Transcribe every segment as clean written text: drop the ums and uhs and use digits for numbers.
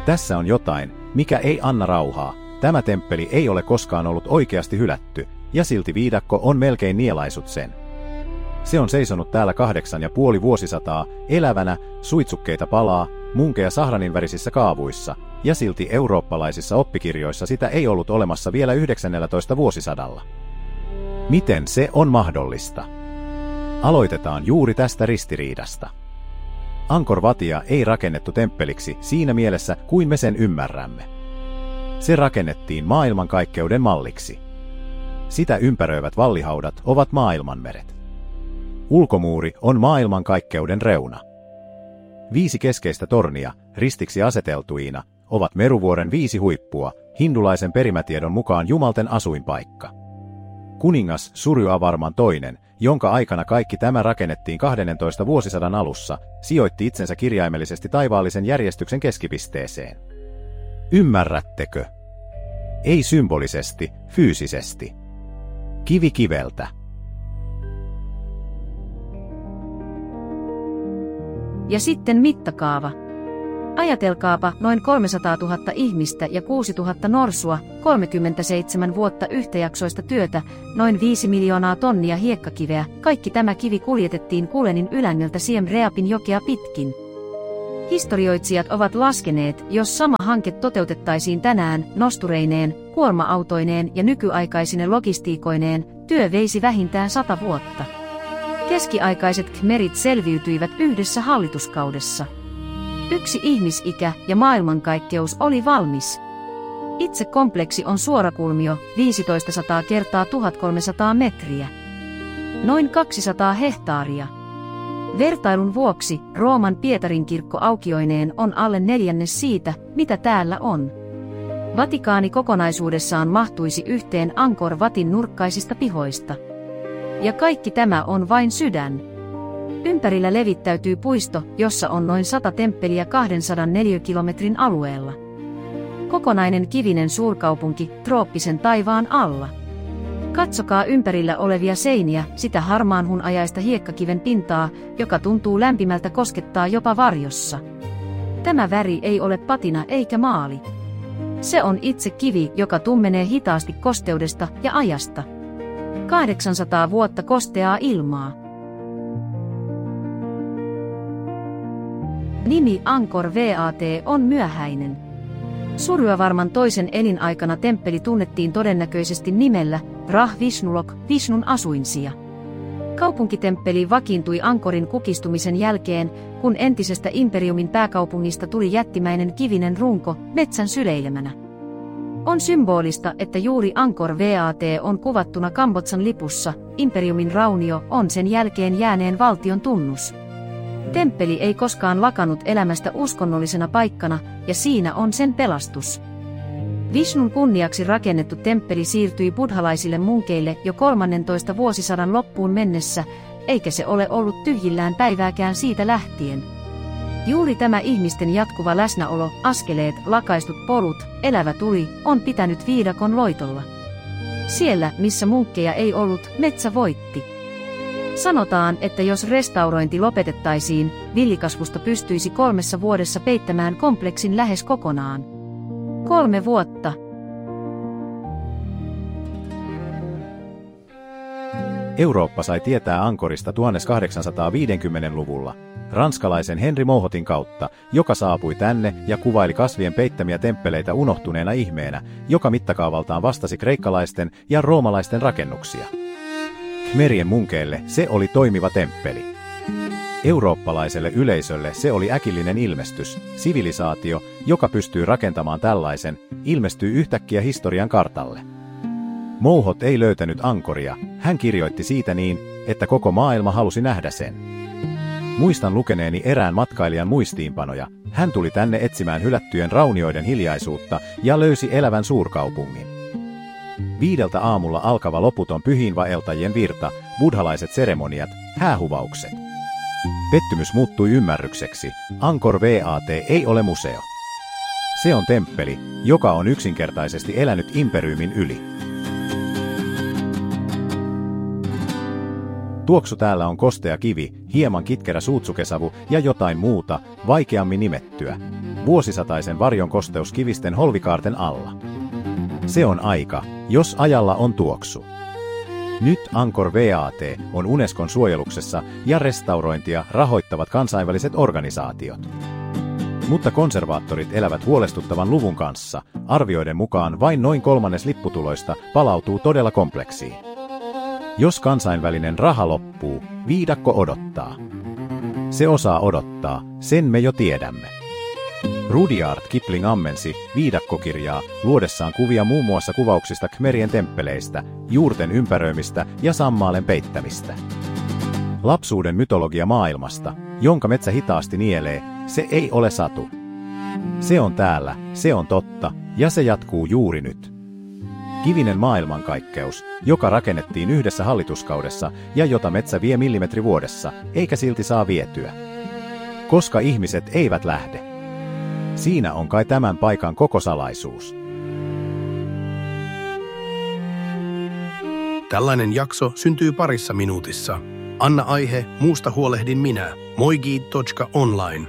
Tässä on jotain, mikä ei anna rauhaa. Tämä temppeli ei ole koskaan ollut oikeasti hylätty, ja silti viidakko on melkein nielaisut sen. Se on seisonut täällä 8,5 vuosisataa, elävänä, suitsukkeita palaa, munkeja sahranin värisissä kaavuissa, ja silti eurooppalaisissa oppikirjoissa sitä ei ollut olemassa vielä 19. vuosisadalla. Miten se on mahdollista? Aloitetaan juuri tästä ristiriidasta. Angkor Watia ei rakennettu temppeliksi siinä mielessä, kuin me sen ymmärrämme. Se rakennettiin maailmankaikkeuden malliksi. Sitä ympäröivät vallihaudat ovat maailmanmeret. Ulkomuuri on maailmankaikkeuden reuna. 5 keskeistä tornia, ristiksi aseteltuina, ovat Meruvuoren 5 huippua, hindulaisen perimätiedon mukaan jumalten asuinpaikka. Kuningas Suryavarman II, jonka aikana kaikki tämä rakennettiin 12. vuosisadan alussa, sijoitti itsensä kirjaimellisesti taivaallisen järjestyksen keskipisteeseen. Ymmärrättekö? Ei symbolisesti, fyysisesti. Kivi kiveltä. Ja sitten mittakaava. Ajatelkaapa noin 300 000 ihmistä ja 6 000 norsua, 37 vuotta yhtäjaksoista työtä, noin 5 miljoonaa tonnia hiekkakiveä. Kaikki tämä kivi kuljetettiin Kulenin ylängöltä Siem Reapin jokea pitkin. Historioitsijat ovat laskeneet, jos sama hanke toteutettaisiin tänään, nostureineen, kuorma-autoineen ja nykyaikaisine logistiikoineen, työ veisi vähintään 100 vuotta. Keskiaikaiset khmerit selviytyivät yhdessä hallituskaudessa. 1 ihmisikä ja maailmankaikkeus oli valmis. Itse kompleksi on suorakulmio, 1500 × 1300 metriä. Noin 200 hehtaaria. Vertailun vuoksi Rooman Pietarin kirkko aukioineen on alle 1/4 siitä, mitä täällä on. Vatikaani kokonaisuudessaan mahtuisi yhteen Angkor Watin nurkkaisista pihoista. Ja kaikki tämä on vain sydän. Ympärillä levittäytyy puisto, jossa on noin 100 temppeliä 200 neliökilometrin alueella. Kokonainen kivinen suurkaupunki trooppisen taivaan alla. Katsokaa ympärillä olevia seiniä, sitä harmaanhunajaista hiekkakiven pintaa, joka tuntuu lämpimältä koskettaa jopa varjossa. Tämä väri ei ole patina eikä maali. Se on itse kivi, joka tummenee hitaasti kosteudesta ja ajasta. 800 vuotta kosteaa ilmaa. Nimi Angkor Wat on myöhäinen. Suryavarman toisen elinaikana temppeli tunnettiin todennäköisesti nimellä Rah Vishnulok, Vishnun asuinsija. Kaupunkitemppeli vakiintui Angkorin kukistumisen jälkeen, kun entisestä imperiumin pääkaupungista tuli jättimäinen kivinen runko metsän syleilemänä. On symbolista, että juuri Angkor Wat on kuvattuna Kambodžan lipussa, imperiumin raunio on sen jälkeen jääneen valtion tunnus. Temppeli ei koskaan lakannut elämästä uskonnollisena paikkana, ja siinä on sen pelastus. Vishnun kunniaksi rakennettu temppeli siirtyi buddhalaisille munkeille jo 13. vuosisadan loppuun mennessä, eikä se ole ollut tyhjillään päivääkään siitä lähtien. Juuri tämä ihmisten jatkuva läsnäolo, askeleet, lakaistut polut, elävä tuli, on pitänyt viidakon loitolla. Siellä, missä munkkeja ei ollut, metsä voitti. Sanotaan, että jos restaurointi lopetettaisiin, villikasvusta pystyisi 3 vuodessa peittämään kompleksin lähes kokonaan. 3 vuotta. Eurooppa sai tietää Angkorista 1850-luvulla, ranskalaisen Henri Mouhotin kautta, joka saapui tänne ja kuvaili kasvien peittämiä temppeleitä unohtuneena ihmeenä, joka mittakaavaltaan vastasi kreikkalaisten ja roomalaisten rakennuksia. Khmerien munkeille se oli toimiva temppeli. Eurooppalaiselle yleisölle se oli äkillinen ilmestys, sivilisaatio, joka pystyy rakentamaan tällaisen, ilmestyy yhtäkkiä historian kartalle. Mouhot ei löytänyt Angkoria, hän kirjoitti siitä niin, että koko maailma halusi nähdä sen. Muistan lukeneeni erään matkailijan muistiinpanoja, hän tuli tänne etsimään hylättyjen raunioiden hiljaisuutta ja löysi elävän suurkaupungin. 5 aamulla alkava loputon pyhiinvaeltajien virta, buddhalaiset seremoniat, häähuvaukset. Pettymys muuttui ymmärrykseksi, Angkor Wat ei ole museo. Se on temppeli, joka on yksinkertaisesti elänyt imperiumin yli. Tuoksu täällä on kostea kivi, hieman kitkerä suutsukesavu ja jotain muuta, vaikeammin nimettyä. Vuosisataisen varjon kosteus kivisten holvikaarten alla. Se on aika, jos ajalla on tuoksu. Nyt Angkor VAT on Unescon suojeluksessa ja restaurointia rahoittavat kansainväliset organisaatiot. Mutta konservaattorit elävät huolestuttavan luvun kanssa. Arvioiden mukaan vain noin 1/3 lipputuloista palautuu todella kompleksiin. Jos kansainvälinen raha loppuu, viidakko odottaa. Se osaa odottaa, sen me jo tiedämme. Rudyard Kipling ammensi viidakkokirjaa luodessaan kuvia muun muassa kuvauksista khmerien temppeleistä, juurten ympäröimistä ja sammaalen peittämistä. Lapsuuden mytologia maailmasta, jonka metsä hitaasti nielee, se ei ole satu. Se on täällä, se on totta, ja se jatkuu juuri nyt. Kivinen maailmankaikkeus, joka rakennettiin yhdessä hallituskaudessa ja jota metsä vie millimetri vuodessa, eikä silti saa vietyä. Koska ihmiset eivät lähde. Siinä on kai tämän paikan koko salaisuus. Tällainen jakso syntyy parissa minuutissa. Anna aihe, muusta huolehdin minä. Moigit.online.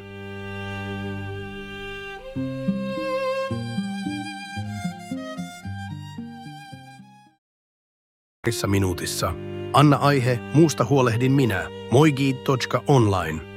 Parissa minuutissa. Anna aihe, muusta huolehdin minä. Moigit.online.